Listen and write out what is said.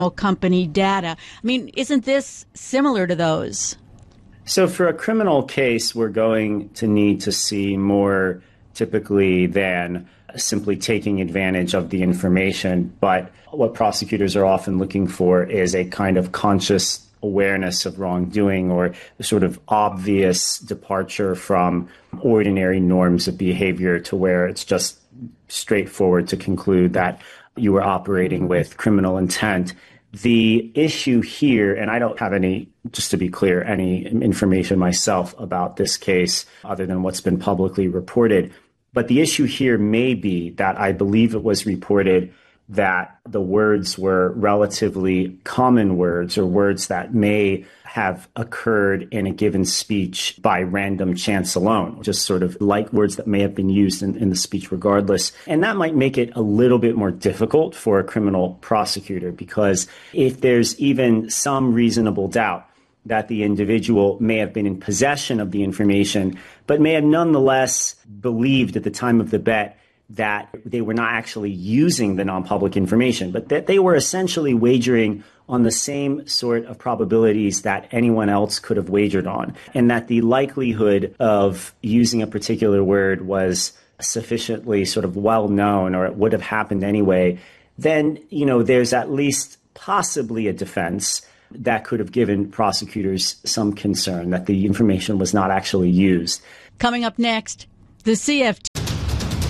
company data. I mean, isn't this similar to those? So for a criminal case, we're going to need to see more typically than simply taking advantage of the information. But what prosecutors are often looking for is a kind of conscious awareness of wrongdoing or a sort of obvious departure from ordinary norms of behavior to where it's just straightforward to conclude that you were operating with criminal intent. The issue here, and I don't have any, just to be clear, any information myself about this case other than what's been publicly reported. But the issue here may be that I believe it was reported that the words were relatively common words or words that may have occurred in a given speech by random chance alone, just sort of like words that may have been used in the speech regardless. And that might make it a little bit more difficult for a criminal prosecutor, because if there's even some reasonable doubt that the individual may have been in possession of the information, but may have nonetheless believed at the time of the bet that they were not actually using the non-public information, but that they were essentially wagering on the same sort of probabilities that anyone else could have wagered on, and that the likelihood of using a particular word was sufficiently sort of well known, or it would have happened anyway, then, there's at least possibly a defense that could have given prosecutors some concern that the information was not actually used. Coming up next, the CFT.